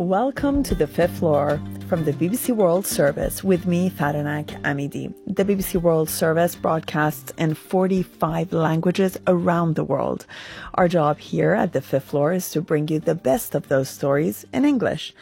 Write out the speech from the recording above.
Welcome to the fifth floor from the BBC World Service with me, Faranak Amidi. The BBC World Service broadcasts in 45 languages around the world. Our job here at the fifth floor is to bring you the best of those stories in English.